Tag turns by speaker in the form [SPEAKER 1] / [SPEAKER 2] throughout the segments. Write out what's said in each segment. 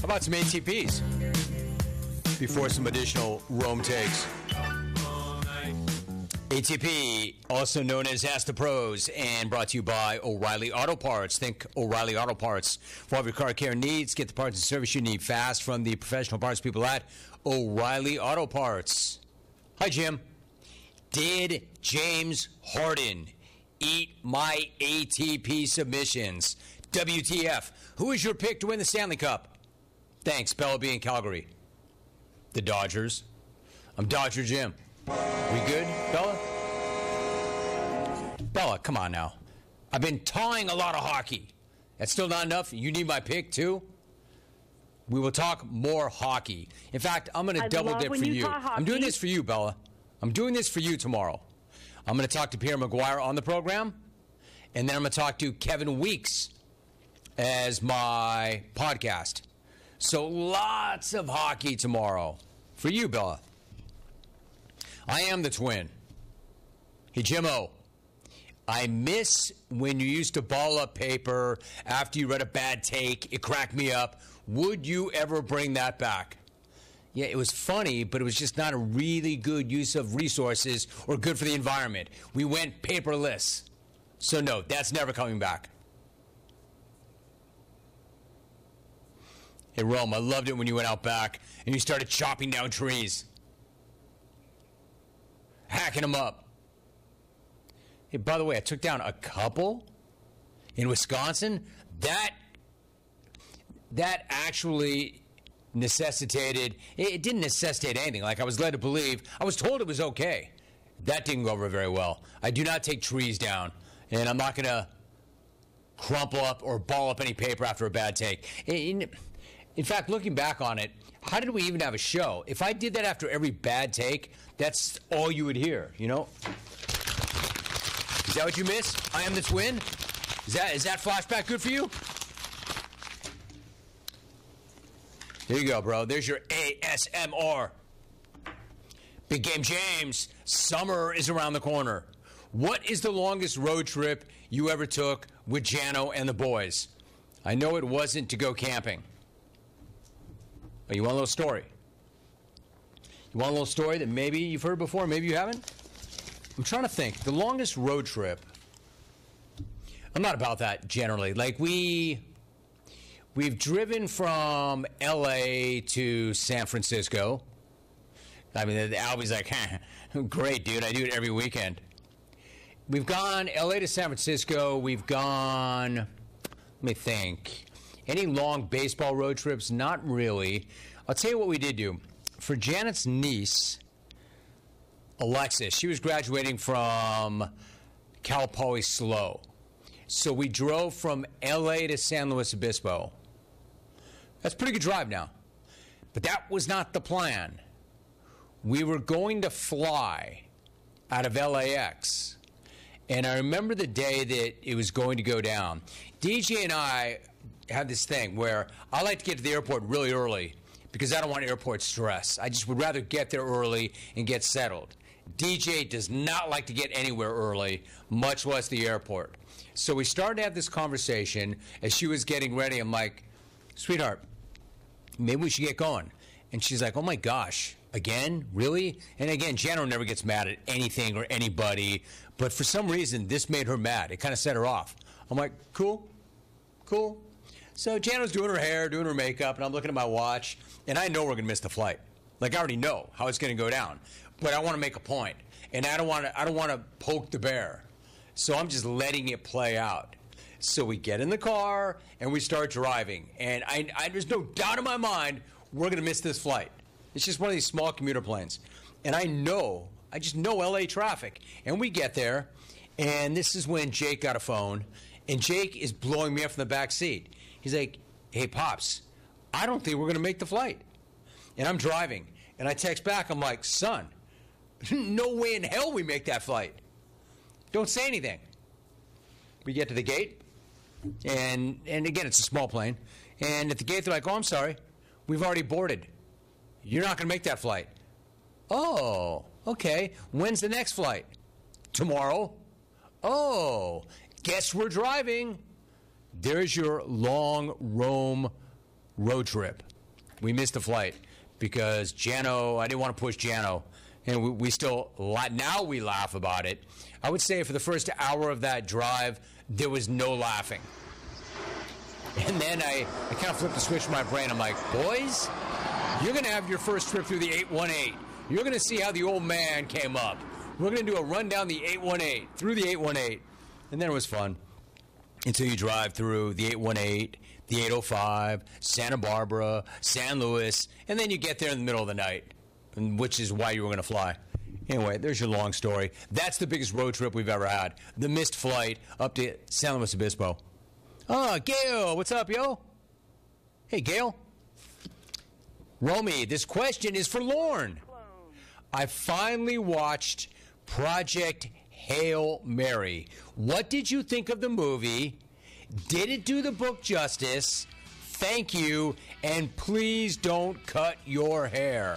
[SPEAKER 1] about some ATPs before some additional Rome takes? ATP, also known as Ask the Pros, and brought to you by O'Reilly Auto Parts. Think O'Reilly Auto Parts for all of your car care needs. Get the parts and service you need fast from the professional parts people at O'Reilly Auto Parts. Hi, Jim. Did James Harden eat my ATP submissions? WTF. Who is your pick to win the Stanley Cup? Thanks, Bella B in Calgary. The Dodgers. I'm Dodger Jim. We good, Bella? Bella, come on now. I've been tawing a lot of hockey. That's still not enough? You need my pick, too? We will talk more hockey. In fact, I'm going to double dip for you. I'm doing this for you, Bella. I'm doing this for you tomorrow. I'm going to talk to Pierre McGuire on the program, and then I'm going to talk to Kevin Weeks as my podcast. So lots of hockey tomorrow for you, Bella. I am the twin. Hey, Jimmo, I miss when you used to ball up paper after you read a bad take. It cracked me up. Would you ever bring that back? Yeah, it was funny, but it was just not a really good use of resources or good for the environment. We went paperless. So, no, that's never coming back. Hey, Rome, I loved it when you went out back and you started chopping down trees. Hacking them up. Hey, by the way, I took down a couple in Wisconsin. That actually necessitated, it didn't necessitate anything. Like I was led to believe, I was told it was okay. That didn't go over very well. I do not take trees down, and I'm not going to crumple up or ball up any paper after a bad take. In fact, looking back on it, how did we even have a show? If I did that after every bad take, that's all you would hear, you know? Is that what you miss? I am the twin? Is that flashback good for you? There you go, bro. There's your ASMR. Big Game James, summer is around the corner. What is the longest road trip you ever took with Jano and the boys? I know it wasn't to go camping. Oh, you want a little story? You want a little story that maybe you've heard before, maybe you haven't? I'm trying to think. The longest road trip. I'm not about that generally. Like we've driven from L.A. to San Francisco. I mean, Albie's like, great, dude. I do it every weekend. We've gone L.A. to San Francisco. We've gone, let me think. Any long baseball road trips? Not really. I'll tell you what we did do. For Janet's niece, Alexis, she was graduating from Cal Poly SLO. So we drove from L.A. to San Luis Obispo. That's a pretty good drive now. But that was not the plan. We were going to fly out of LAX. And I remember the day that it was going to go down. DJ and I have this thing where I like to get to the airport really early because I don't want airport stress. I just would rather get there early and get settled. DJ does not like to get anywhere early, much less the airport. So we started to have this conversation as she was getting ready. I'm like, sweetheart, maybe we should get going. And she's like, oh my gosh, again? Really? And again, Jano never gets mad at anything or anybody, but for some reason, this made her mad. It kind of set her off. I'm like, cool. So Jano's doing her hair, doing her makeup, and I'm looking at my watch, and I know we're going to miss the flight. Like, I already know how it's going to go down. But I want to make a point, and I don't want to poke the bear. So I'm just letting it play out. So we get in the car, and we start driving. And there's no doubt in my mind we're going to miss this flight. It's just one of these small commuter planes. And I just know L.A. traffic. And we get there, and this is when Jake got a phone, and Jake is blowing me up from the back seat. He's like, hey, Pops, I don't think we're going to make the flight. And I'm driving, and I text back. I'm like, son, no way in hell we make that flight. Don't say anything. We get to the gate, and again, it's a small plane. And at the gate, they're like, oh, I'm sorry. We've already boarded. You're not going to make that flight. Oh, okay. When's the next flight? Tomorrow. Oh, guess we're driving. There's your long Rome road trip. We missed the flight because Jano, I didn't want to push Jano. And we still, now we laugh about it. I would say for the first hour of that drive, there was no laughing. And then I kind of flipped the switch in my brain. I'm like, boys, you're going to have your first trip through the 818. You're going to see how the old man came up. We're going to do a run down the 818, through the 818. And then it was fun until you drive through the 818, the 805, Santa Barbara, San Luis, and then you get there in the middle of the night, which is why you were going to fly. Anyway, there's your long story. That's the biggest road trip we've ever had. The missed flight up to San Luis Obispo. Oh, Gail, what's up, yo? Hey, Gail. Romy, this question is for Lorne. I finally watched Project Hail Mary. What did you think of the movie? Did it do the book justice? Thank you, and please don't cut your hair.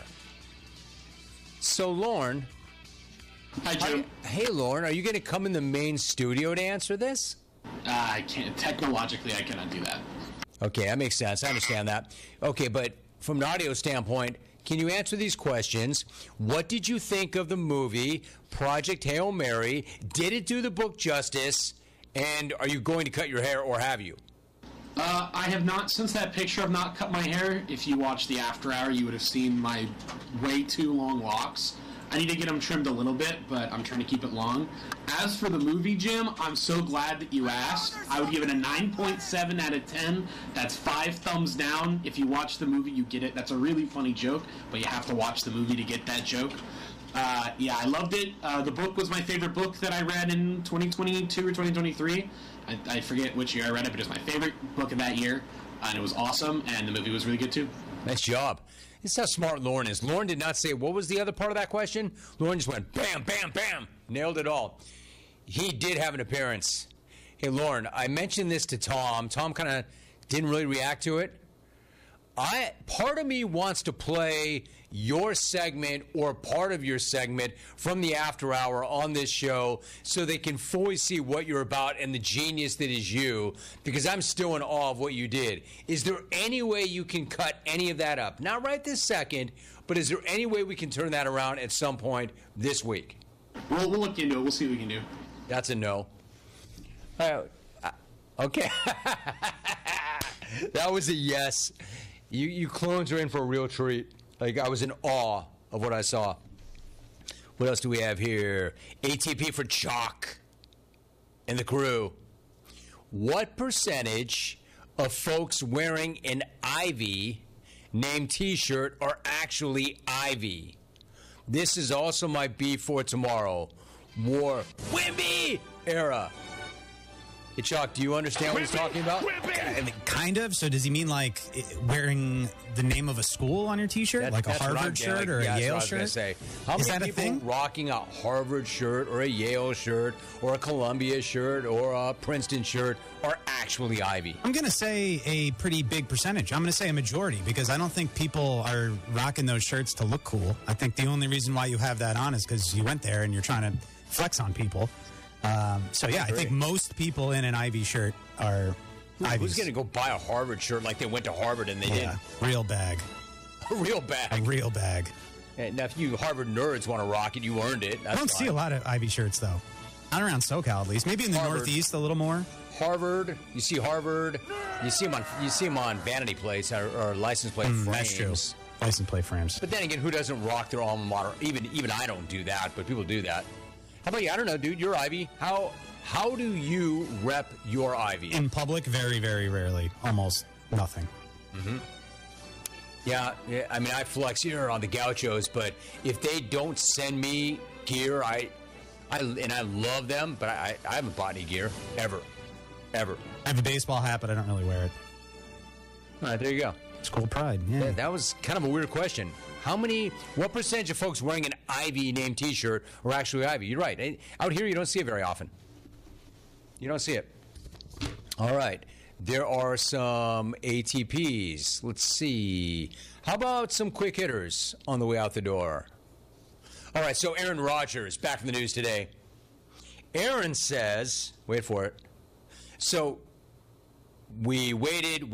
[SPEAKER 1] So, Lorne.
[SPEAKER 2] Hi, Jim.
[SPEAKER 1] Hey, Lorne, are you going to come in the main studio to answer this?
[SPEAKER 2] I can't. Technologically, I cannot do that.
[SPEAKER 1] Okay, that makes sense. I understand that. Okay, but from an audio standpoint, can you answer these questions? What did you think of the movie Project Hail Mary? Did it do the book justice? And are you going to cut your hair, or have you?
[SPEAKER 2] I have not, since that picture, I've not cut my hair. If you watched the After Hour, you would have seen my way too long locks. I need to get them trimmed a little bit, but I'm trying to keep it long. As for the movie, Jim, I'm so glad that you asked. I would give it a 9.7 out of 10. That's 5 thumbs down. If you watch the movie, you get it. That's a really funny joke, but you have to watch the movie to get that joke. Yeah, I loved it. The book was my favorite book that I read in 2022 or 2023. I forget which year I read it, but it was my favorite book of that year, and it was awesome, and the movie was really good, too.
[SPEAKER 1] Nice job. This is how smart Lorne is. Lorne did not say, what was the other part of that question? Lorne just went, bam, bam, bam. Nailed it all. He did have an appearance. Hey, Lorne, I mentioned this to Tom. Tom kind of didn't really react to it. Part of me wants to play your segment or part of your segment from the After Hour on this show so they can fully see what you're about and the genius that is you, because I'm still in awe of what you did. Is there any way you can cut any of that up? Not right this second, but is there any way we can turn that around at some point this week?
[SPEAKER 2] We'll look into it. We'll see what we can do.
[SPEAKER 1] That's a no. Okay. That was a yes. You clones are in for a real treat. Like, I was in awe of what I saw. What else do we have here? ATP for Chalk and the crew. What percentage of folks wearing an Ivy named T-shirt are actually Ivy? This is also my beef for tomorrow. War Wimby era. Hey, Chalk, do you understand what he's talking about?
[SPEAKER 3] Kind of. So does he mean like wearing the name of a school on your T-shirt? Like a Harvard shirt or a Yale shirt?
[SPEAKER 1] Say. How
[SPEAKER 3] is
[SPEAKER 1] many
[SPEAKER 3] that a
[SPEAKER 1] people
[SPEAKER 3] thing?
[SPEAKER 1] rocking a Harvard shirt or a Yale shirt or a Columbia shirt or a Princeton shirt are actually Ivy?
[SPEAKER 3] I'm going to say a pretty big percentage. I'm going to say a majority, because I don't think people are rocking those shirts to look cool. I think the only reason why you have that on is because you went there and you're trying to flex on people. So, yeah, I think most people in an Ivy shirt are Ivies.
[SPEAKER 1] Who's going to go buy a Harvard shirt like they went to Harvard and they didn't?
[SPEAKER 3] Real bag.
[SPEAKER 1] A real bag.
[SPEAKER 3] A real bag.
[SPEAKER 1] Now, if you Harvard nerds want to rock it, you earned it.
[SPEAKER 3] I don't see a lot of Ivy shirts, though. Not around SoCal, at least. Maybe in the
[SPEAKER 1] Harvard.
[SPEAKER 3] Northeast a little more.
[SPEAKER 1] Harvard. You see Harvard. You see them on vanity plates or license plate frames.
[SPEAKER 3] That's true. License plate frames.
[SPEAKER 1] But then again, who doesn't rock their alma mater? Even I don't do that, but people do that. How about you? I don't know, dude. You're Ivy. How do you rep your Ivy?
[SPEAKER 3] In public, very, very rarely. Almost nothing.
[SPEAKER 1] Mm-hmm. Yeah, I mean, I flex here on the Gauchos, but if they don't send me gear, I love them, but I haven't bought any gear ever.
[SPEAKER 3] I have a baseball hat, but I don't really wear it.
[SPEAKER 1] All right, there you go.
[SPEAKER 3] It's cool pride. Yeah.
[SPEAKER 1] That was kind of a weird question. What percentage of folks wearing an Ivy named T-shirt are actually Ivy? You're right. Out here, you don't see it very often. You don't see it. All right. There are some ATPs. Let's see. How about some quick hitters on the way out the door? All right, so Aaron Rodgers, back in the news today. Aaron says, wait for it. So We waited.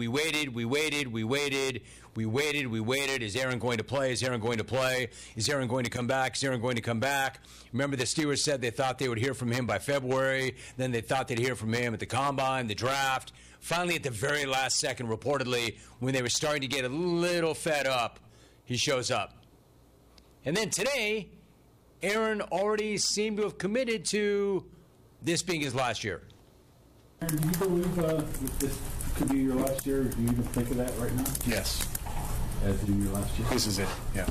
[SPEAKER 1] Is Aaron going to play? Is Aaron going to play? Is Aaron going to come back? Is Aaron going to come back? Remember, the Steelers said they thought they would hear from him by February. Then they thought they'd hear from him at the Combine, the draft. Finally, at the very last second, reportedly, when they were starting to get a little fed up, he shows up. And then today, Aaron already seemed to have committed to this being his last year.
[SPEAKER 4] Do you believe this could be your last year? Do you even think of that right now?
[SPEAKER 5] Yes.
[SPEAKER 4] As in your last year?
[SPEAKER 5] This is it, yeah.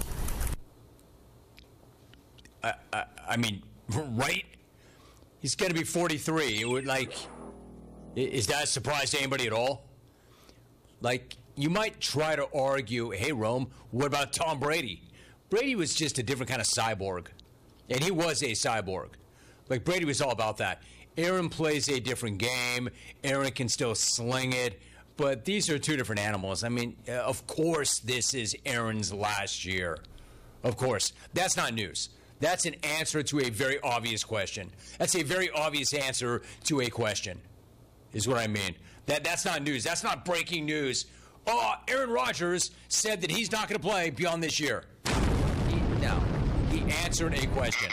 [SPEAKER 1] I mean, right? He's going to be 43. It would, is that a surprise to anybody at all? Like, you might try to argue, hey, Rome, what about Tom Brady? Brady was just a different kind of cyborg. And he was a cyborg. Like, Brady was all about that. Aaron plays a different game. Aaron can still sling it. But these are two different animals. I mean, of course this is Aaron's last year. Of course. That's not news. That's an answer to a very obvious question. That's a very obvious answer to a question, is what I mean. That's not news. That's not breaking news. Oh, Aaron Rodgers said that he's not going to play beyond this year. No. He answered a question.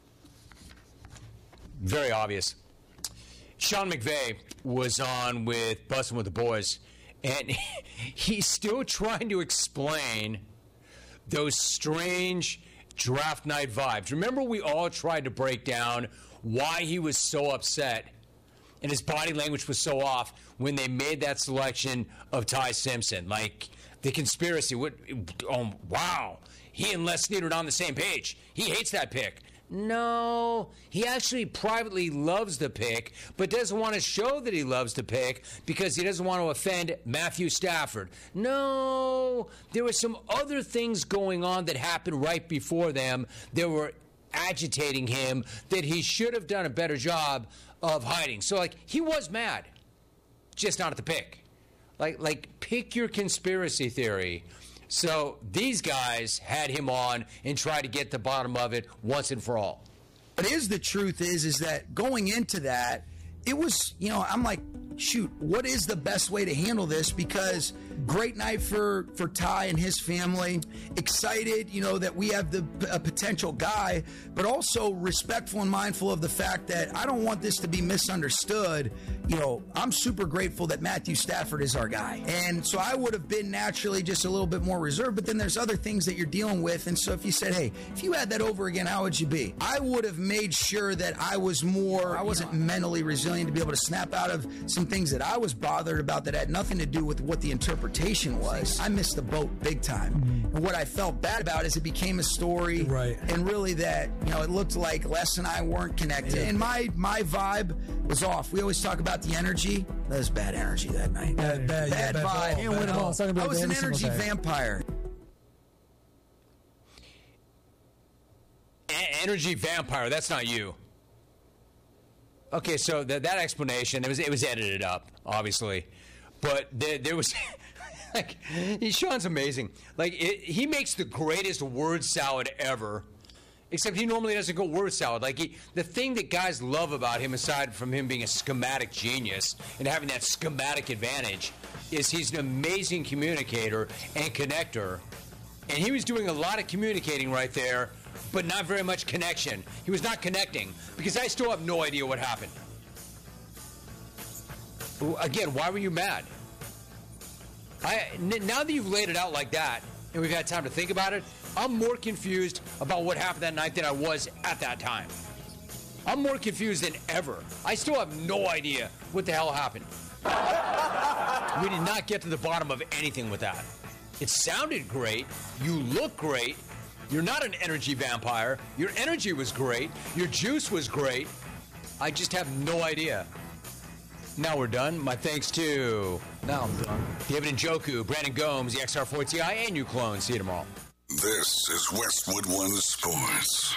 [SPEAKER 1] Very obvious. Sean McVay was on with Bussin' with the Boys, and he's still trying to explain those strange draft night vibes. Remember, we all tried to break down why he was so upset and his body language was so off when they made that selection of Ty Simpson. Like, the conspiracy. Oh, wow. He and Les Snead are on the same page. He hates that pick. No, he actually privately loves the pick, but doesn't want to show that he loves the pick because he doesn't want to offend Matthew Stafford. No, there were some other things going on that happened right before them that were agitating him that he should have done a better job of hiding. So, he was mad, just not at the pick. Like pick your conspiracy theory. So these guys had him on and tried to get to the bottom of it once and for all.
[SPEAKER 6] But the truth is that going into that, it was, I'm like, shoot, what is the best way to handle this? Because great night for Ty and his family. Excited, that we have a potential guy, but also respectful and mindful of the fact that I don't want this to be misunderstood. I'm super grateful that Matthew Stafford is our guy. And so I would have been naturally just a little bit more reserved, but then there's other things that you're dealing with. And so if you said, hey, if you had that over again, how would you be? I would have made sure that I wasn't mentally resilient to be able to snap out of some things that I was bothered about that had nothing to do with what the interpretation was. I missed the boat big time. Mm-hmm. And what I felt bad about is it became a story. Right. And really that, it looked like Les and I weren't connected. Yeah. And my vibe was off. We always talk about the energy. That was bad energy that night. Bad vibe. I was an energy vampire.
[SPEAKER 1] Energy vampire, that's not you. Okay, so that explanation, it was edited up, obviously. But there was... Sean's amazing. He makes the greatest word salad ever, except he normally doesn't go word salad. The thing that guys love about him, aside from him being a schematic genius and having that schematic advantage, is he's an amazing communicator and connector. And he was doing a lot of communicating right there, but not very much connection. He was not connecting, because I still have no idea what happened. Again, why were you mad? Now that you've laid it out like that, and we've had time to think about it, I'm more confused about what happened that night than I was at that time. I'm more confused than ever. I still have no idea what the hell happened. We did not get to the bottom of anything with that. It sounded great. You look great. You're not an energy vampire. Your energy was great. Your juice was great. I just have no idea. Now we're done. My thanks to... Now I'm done. David Njoku, Brandon Gomes, the XR4 Ti, and you clone. See you tomorrow.
[SPEAKER 7] This is Westwood One Sports.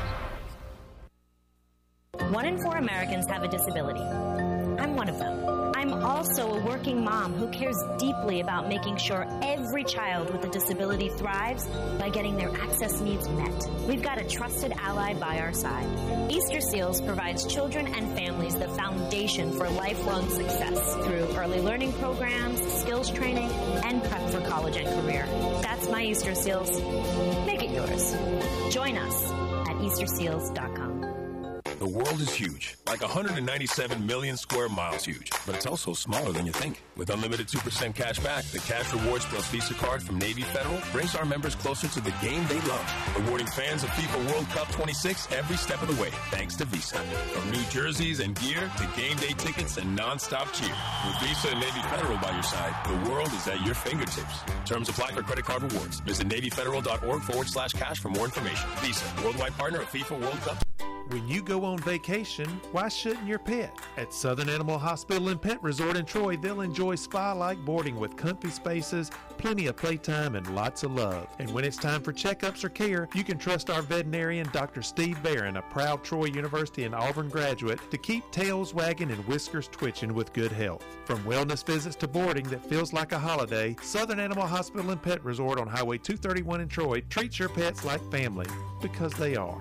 [SPEAKER 8] 1 in 4 Americans have a disability. I'm one of them.
[SPEAKER 5] I'm also a working mom who cares deeply about making sure every child with a disability thrives by getting their access needs met. We've got a trusted ally by our side. Easter Seals provides children and families the foundation for lifelong success through early learning programs, skills training, and prep for college and career. That's my Easter Seals. Make it yours. Join us at EasterSeals.com.
[SPEAKER 8] The world is huge, like 197 million square miles huge, but it's also smaller than you think. With unlimited 2% cash back, the Cash Rewards Plus Visa card from Navy Federal brings our members closer to the game they love, rewarding fans of FIFA World Cup 26 every step of the way, thanks to Visa. From new jerseys and gear to game day tickets and non-stop cheer. With Visa and Navy Federal by your side, the world is at your fingertips. Terms apply for credit card rewards. Visit NavyFederal.org/cash for more information. Visa, worldwide partner of FIFA World Cup.
[SPEAKER 9] When you go on vacation, why shouldn't your pet? At Southern Animal Hospital and Pet Resort in Troy, they'll enjoy spa-like boarding with comfy spaces, plenty of playtime, and lots of love. And when it's time for checkups or care, you can trust our veterinarian, Dr. Steve Barron, a proud Troy University and Auburn graduate, to keep tails wagging and whiskers twitching with good health. From wellness visits to boarding that feels like a holiday, Southern Animal Hospital and Pet Resort on Highway 231 in Troy treats your pets like family, because they are.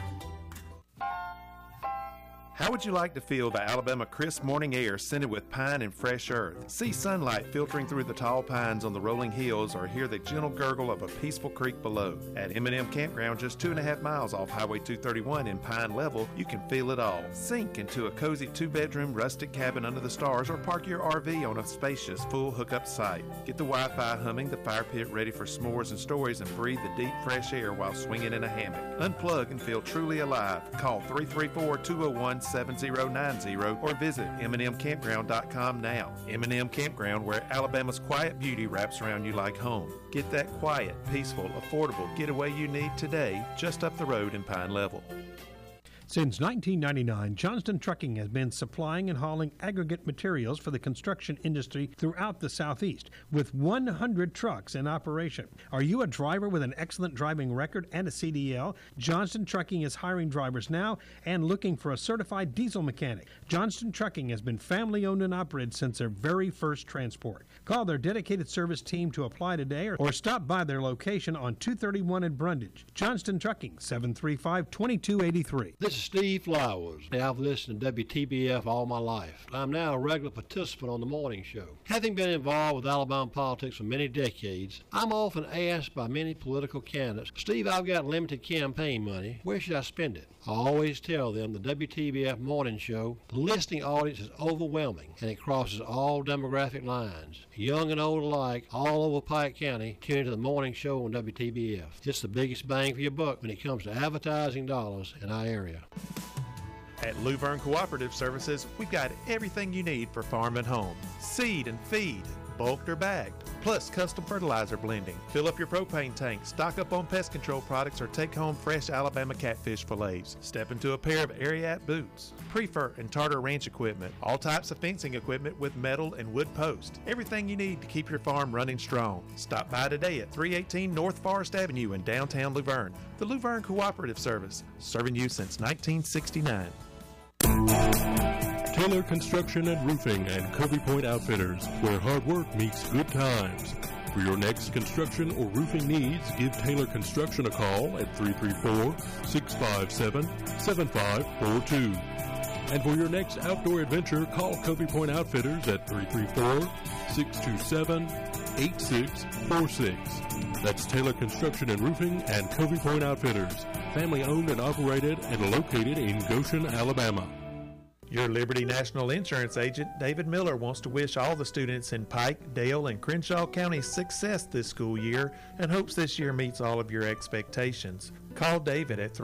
[SPEAKER 9] How would you like to feel the Alabama crisp morning air scented with pine and fresh earth? See sunlight filtering through the tall pines on the rolling hills, or hear the gentle gurgle of a peaceful creek below. At M&M Campground, just 2.5 miles off Highway 231 in Pine Level, you can feel it all. Sink into a cozy 2-bedroom rustic cabin under the stars, or park your RV on a spacious full hookup site. Get the Wi-Fi humming, the fire pit ready for s'mores and stories, and breathe the deep fresh air while swinging in a hammock. Unplug and feel truly alive. Call 334-201-7090 or visit MNMCampground.com now. M&M Campground, where Alabama's quiet beauty wraps around you like home. Get that quiet, peaceful, affordable getaway you need today, just up the road in Pine Level.
[SPEAKER 10] Since 1999, Johnston Trucking has been supplying and hauling aggregate materials for the construction industry throughout the Southeast, with 100 trucks in operation. Are you a driver with an excellent driving record and a CDL? Johnston Trucking is hiring drivers now and looking for a certified diesel mechanic. Johnston Trucking has been family-owned and operated since their very first transport. Call their dedicated service team to apply today, or stop by their location on 231 in Brundage. Johnston Trucking, 735-2283.
[SPEAKER 11] This is Steve Flowers. I've listened to WTBF all my life. I'm now a regular participant on the morning show. Having been involved with Alabama politics for many decades, I'm often asked by many political candidates, Steve, I've got limited campaign money. Where should I spend it? I always tell them the WTBF morning show, the listening audience is overwhelming, and it crosses all demographic lines. Young and old alike, all over Pike County, tune into the morning show on WTBF. It's the biggest bang for your buck when it comes to advertising dollars in our area.
[SPEAKER 9] At Luverne Cooperative Services, we've got everything you need for farm and home. Seed and feed, bulked or bagged, plus custom fertilizer blending. Fill up your propane tank, stock up on pest control products, or take home fresh Alabama catfish fillets. Step into a pair of Ariat boots, Prefer and Tartar Ranch equipment, all types of fencing equipment with metal and wood posts. Everything you need to keep your farm running strong. Stop by today at 318 North Forest Avenue in downtown Luverne. The Luverne Cooperative Service, serving you since 1969.
[SPEAKER 12] Taylor Construction and Roofing and Covey Point Outfitters, where hard work meets good times. For your next construction or roofing needs, give Taylor Construction a call at 334-657-7542. And for your next outdoor adventure, call Covey Point Outfitters at 334-627-8646. That's Taylor Construction and Roofing and Covey Point Outfitters, family owned and operated and located in Goshen, Alabama.
[SPEAKER 9] Your Liberty National Insurance agent, David Miller, wants to wish all the students in Pike, Dale, and Crenshaw counties success this school year and hopes this year meets all of your expectations. Call David at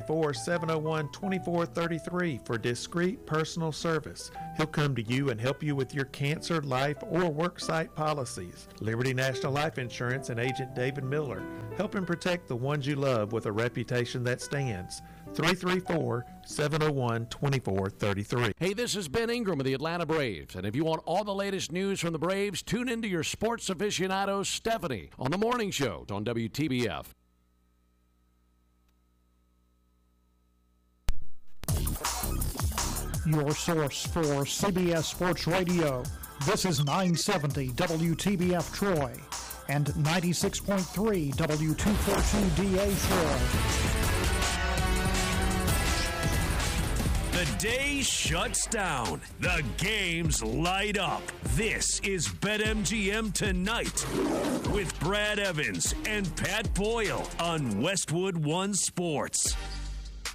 [SPEAKER 9] 334-701-2433 for discreet personal service. He'll come to you and help you with your cancer, life, or worksite policies. Liberty National Life Insurance and agent David Miller, helping protect the ones you love with a reputation that stands. 334-701-2433.
[SPEAKER 13] Hey, this is Ben Ingram of the Atlanta Braves, and if you want all the latest news from the Braves, tune into your sports aficionado, Stephanie, on the morning show on WTBF.
[SPEAKER 14] your source for CBS Sports Radio. This is 970 WTBF Troy and 96.3 W242DA Troy.
[SPEAKER 15] The day shuts down. The games light up. This is BetMGM Tonight with Brad Evans and Pat Boyle on Westwood One Sports.